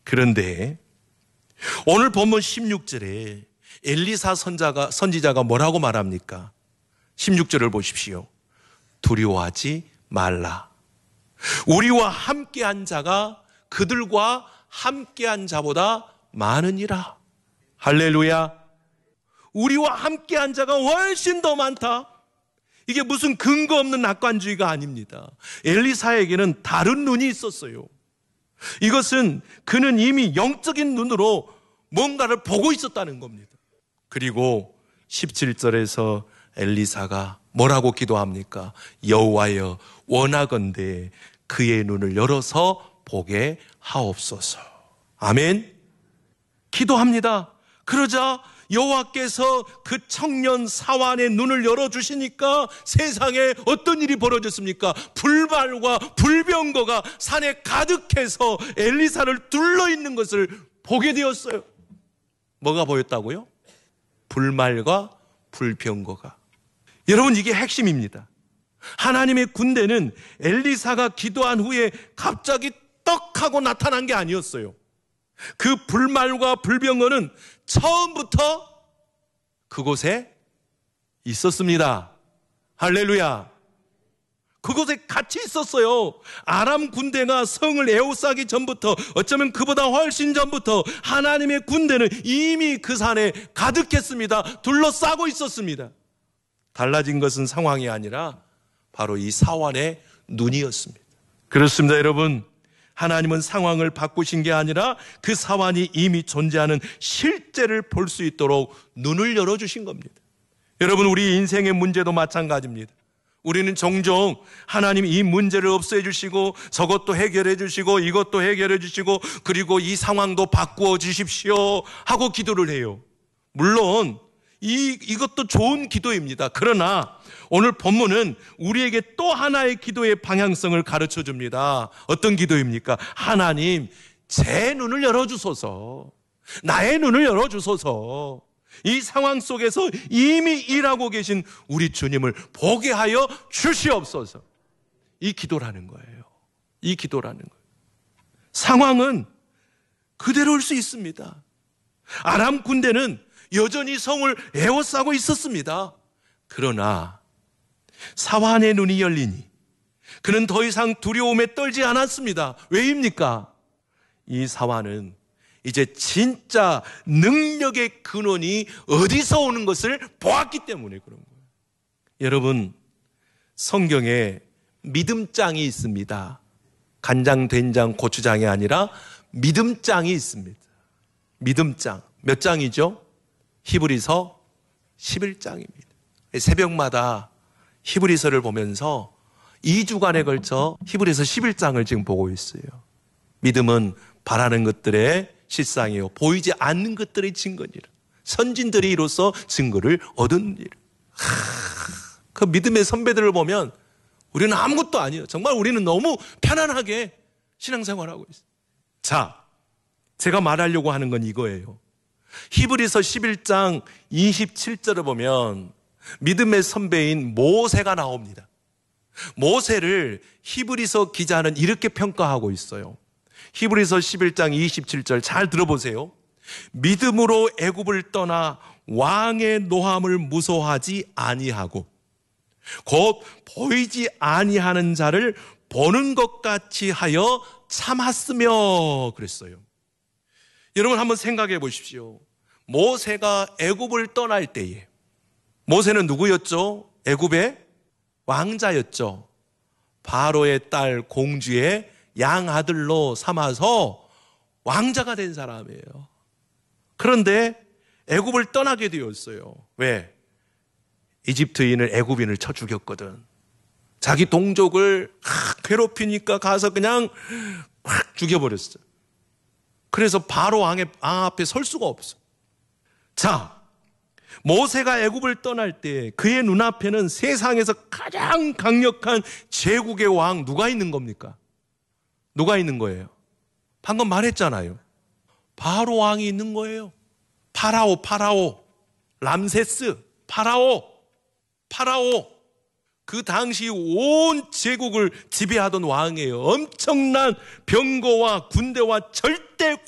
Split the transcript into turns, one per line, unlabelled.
그런데 오늘 본문 16절에 엘리사 선지자가 뭐라고 말합니까? 16절을 보십시오. 두려워하지 말라. 우리와 함께한 자가 그들과 함께한 자보다 많으니라. 할렐루야. 우리와 함께한 자가 훨씬 더 많다. 이게 무슨 근거 없는 낙관주의가 아닙니다. 엘리사에게는 다른 눈이 있었어요. 이것은 그는 이미 영적인 눈으로 뭔가를 보고 있었다는 겁니다. 그리고 17절에서 엘리사가 뭐라고 기도합니까? 여호와여, 원하건대 그의 눈을 열어서 보게 하옵소서. 아멘. 기도합니다. 그러자 여호와께서 그 청년 사환의 눈을 열어주시니까 세상에 어떤 일이 벌어졌습니까? 불발과 불병거가 산에 가득해서 엘리사를 둘러있는 것을 보게 되었어요. 뭐가 보였다고요? 불말과 불병거가. 여러분, 이게 핵심입니다. 하나님의 군대는 엘리사가 기도한 후에 갑자기 떡하고 나타난 게 아니었어요. 그 불말과 불병거는 처음부터 그곳에 있었습니다. 할렐루야. 그곳에 같이 있었어요. 아람 군대가 성을 에워싸기 전부터, 어쩌면 그보다 훨씬 전부터 하나님의 군대는 이미 그 산에 가득했습니다. 둘러싸고 있었습니다. 달라진 것은 상황이 아니라 바로 이 사환의 눈이었습니다. 그렇습니다, 여러분. 하나님은 상황을 바꾸신 게 아니라 그 사환이 이미 존재하는 실제를 볼 수 있도록 눈을 열어주신 겁니다. 여러분, 우리 인생의 문제도 마찬가지입니다. 우리는 종종 하나님이 이 문제를 없애 주시고 저것도 해결해 주시고 이것도 해결해 주시고 그리고 이 상황도 바꾸어 주십시오 하고 기도를 해요. 물론 이것도 좋은 기도입니다. 그러나 오늘 본문은 우리에게 또 하나의 기도의 방향성을 가르쳐 줍니다. 어떤 기도입니까? 하나님, 제 눈을 열어주소서. 나의 눈을 열어주소서. 이 상황 속에서 이미 일하고 계신 우리 주님을 보게 하여 주시옵소서. 이 기도라는 거예요. 이 기도라는 거예요. 상황은 그대로일 수 있습니다. 아람 군대는 여전히 성을 에워싸고 있었습니다. 그러나 사환의 눈이 열리니 그는 더 이상 두려움에 떨지 않았습니다. 왜입니까? 이 사환은 이제 진짜 능력의 근원이 어디서 오는 것을 보았기 때문에 그런 거예요. 여러분, 성경에 믿음장이 있습니다. 간장, 된장, 고추장이 아니라 믿음장이 있습니다. 믿음장. 몇 장이죠? 히브리서 11장입니다. 새벽마다 히브리서를 보면서 2주간에 걸쳐 히브리서 11장을 지금 보고 있어요. 믿음은 바라는 것들의 실상이요 보이지 않는 것들의 증거니라. 선진들이 이로써 증거를 얻으니라. 그 믿음의 선배들을 보면 우리는 아무것도 아니에요. 정말 우리는 너무 편안하게 신앙생활하고 있어요. 자, 제가 말하려고 하는 건 이거예요. 히브리서 11장 27절을 보면 믿음의 선배인 모세가 나옵니다. 모세를 히브리서 기자는 이렇게 평가하고 있어요. 히브리서 11장 27절 잘 들어보세요. 믿음으로 애굽을 떠나 왕의 노함을 무서워하지 아니하고 곧 보이지 아니하는 자를 보는 것 같이 하여 참았으며 그랬어요. 여러분 한번 생각해 보십시오. 모세가 애굽을 떠날 때에 모세는 누구였죠? 애굽의 왕자였죠. 바로의 딸 공주의 양아들로 삼아서 왕자가 된 사람이에요. 그런데 애굽을 떠나게 되었어요. 왜? 이집트인을 애굽인을 쳐 죽였거든. 자기 동족을 괴롭히니까 가서 그냥 확 죽여버렸어요. 그래서 바로 왕 앞에 설 수가 없어. 자, 모세가 애굽을 떠날 때 그의 눈앞에는 세상에서 가장 강력한 제국의 왕 누가 있는 겁니까? 누가 있는 거예요? 방금 말했잖아요. 바로 왕이 있는 거예요. 파라오, 람세스, 파라오. 그 당시 온 제국을 지배하던 왕이에요. 엄청난 병거와 군대와 절대